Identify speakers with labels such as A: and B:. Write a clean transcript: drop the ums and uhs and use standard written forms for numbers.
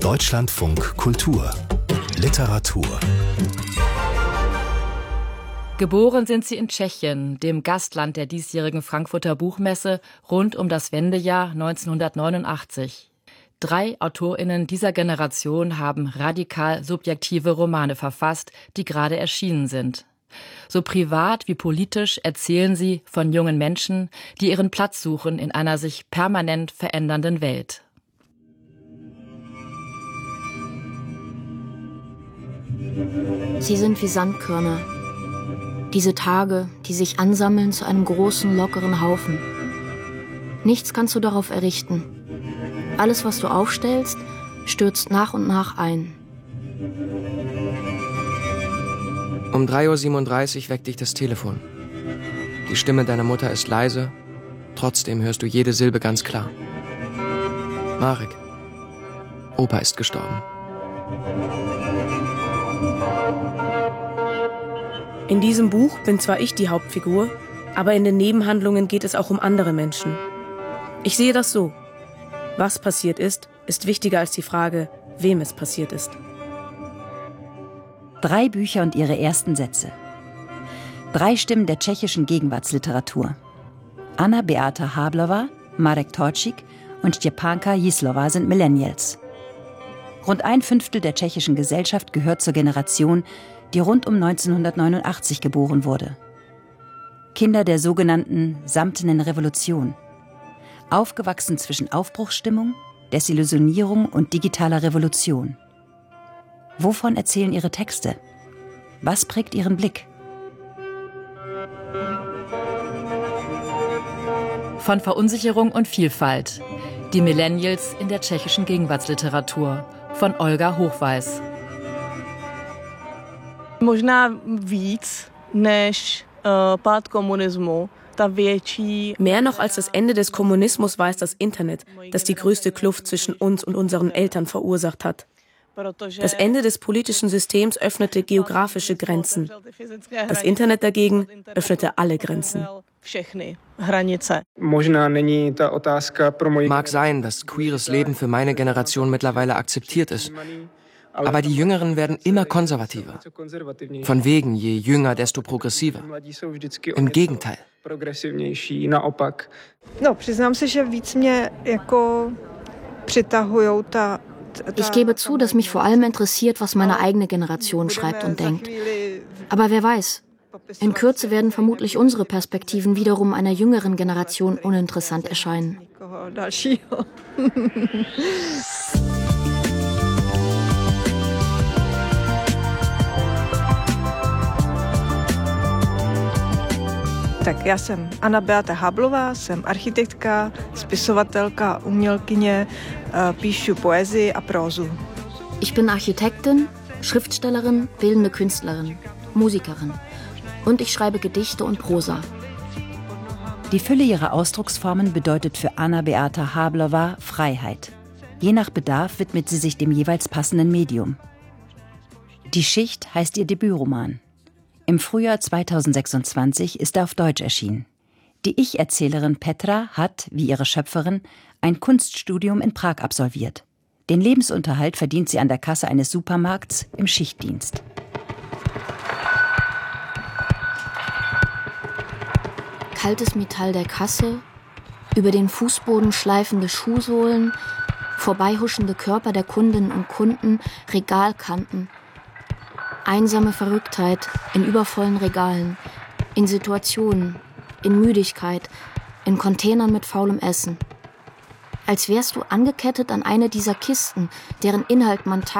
A: Deutschlandfunk Kultur Literatur.
B: Geboren sind sie in Tschechien, dem Gastland der diesjährigen Frankfurter Buchmesse rund um das Wendejahr 1989. 3 AutorInnen dieser Generation haben radikal subjektive Romane verfasst, die gerade erschienen sind. So privat wie politisch erzählen sie von jungen Menschen, die ihren Platz suchen in einer sich permanent verändernden Welt.
C: Sie sind wie Sandkörner. Diese Tage, die sich ansammeln zu einem großen, lockeren Haufen. Nichts kannst du darauf errichten. Alles, was du aufstellst, stürzt nach und nach ein.
D: Um 3:37 Uhr weckt dich das Telefon. Die Stimme deiner Mutter ist leise, trotzdem hörst du jede Silbe ganz klar. Marek, Opa ist gestorben.
E: In diesem Buch bin zwar ich die Hauptfigur, aber in den Nebenhandlungen geht es auch um andere Menschen. Ich sehe das so. Was passiert ist wichtiger als die Frage, wem es passiert ist.
F: 3 Bücher und ihre ersten Sätze. 3 Stimmen der tschechischen Gegenwartsliteratur. Anna Beata Háblová, Marek Torčík und Štěpánka Jízlová sind Millennials. Rund 1/5 der tschechischen Gesellschaft gehört zur Generation, die rund um 1989 geboren wurde. Kinder der sogenannten samtenen Revolution. Aufgewachsen zwischen Aufbruchsstimmung, Desillusionierung und digitaler Revolution. Wovon erzählen ihre Texte? Was prägt ihren Blick?
B: Von Verunsicherung und Vielfalt. Die Millennials in der tschechischen Gegenwartsliteratur von Olga Hochweis.
G: Možná víc než pád komunismu.
E: Mehr noch als das Ende des Kommunismus war es das Internet, das die größte Kluft zwischen uns und unseren Eltern verursacht hat. Das Ende des politischen Systems öffnete geografische Grenzen. Das Internet dagegen öffnete alle Grenzen.
D: Mag sein, dass queeres Leben für meine Generation mittlerweile akzeptiert ist. Aber die Jüngeren werden immer konservativer. Von wegen, je jünger, desto progressiver. Im Gegenteil.
C: Ich gebe zu, dass mich vor allem interessiert, was meine eigene Generation schreibt und denkt. Aber wer weiß, in Kürze werden vermutlich unsere Perspektiven wiederum einer jüngeren Generation uninteressant erscheinen.
H: Tak já jsem Anna Beata Háblová, jsem architektka, spisovatelka, umělkyně, píšu poezii a prózu.
C: Ich bin Architektin, Schriftstellerin, bildende Künstlerin, Musikerin und ich schreibe Gedichte und Prosa.
F: Die Fülle ihrer Ausdrucksformen bedeutet für Anna Beata Háblová Freiheit. Je nach Bedarf widmet sie sich dem jeweils passenden Medium. Die Schicht heißt ihr Debütroman. Im Frühjahr 2026 ist er auf Deutsch erschienen. Die Ich-Erzählerin Petra hat, wie ihre Schöpferin, ein Kunststudium in Prag absolviert. Den Lebensunterhalt verdient sie an der Kasse eines Supermarkts im Schichtdienst.
C: Kaltes Metall der Kasse, über den Fußboden schleifende Schuhsohlen, vorbeihuschende Körper der Kundinnen und Kunden, Regalkanten. Einsame Verrücktheit in übervollen Regalen, in Situationen, in Müdigkeit, in Containern mit faulem Essen. Als wärst du angekettet an eine dieser Kisten, deren Inhalt man